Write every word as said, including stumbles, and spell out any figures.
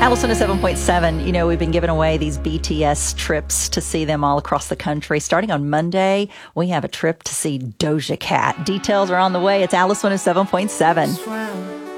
Alice one oh seven point seven, you know, we've been giving away these B T S trips to see them all across the country. Starting on Monday, we have a trip to see Doja Cat. Details are on the way. It's Alice one oh seven point seven.